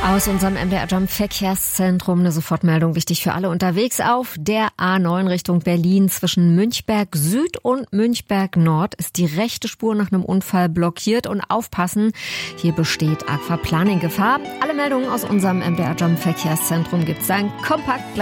Aus unserem MDR Jump Verkehrszentrum eine Sofortmeldung, wichtig für alle unterwegs auf der A9 Richtung Berlin. Zwischen Münchberg Süd und Münchberg Nord ist die rechte Spur nach einem Unfall blockiert und aufpassen, hier besteht Aquaplaning-Gefahr. Alle Meldungen aus unserem MDR Jump Verkehrszentrum gibt's dann kompakt